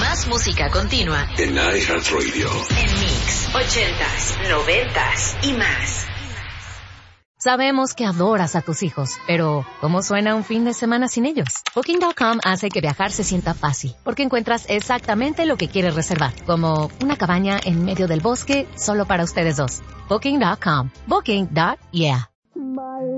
Más música continua en iHeartRadio. En Mix, 80s, 90s y más. Sabemos que adoras a tus hijos, pero ¿cómo suena un fin de semana sin ellos? Booking.com hace que viajar se sienta fácil, porque encuentras exactamente lo que quieres reservar, como una cabaña en medio del bosque solo para ustedes dos. Booking.com. Booking.yeah.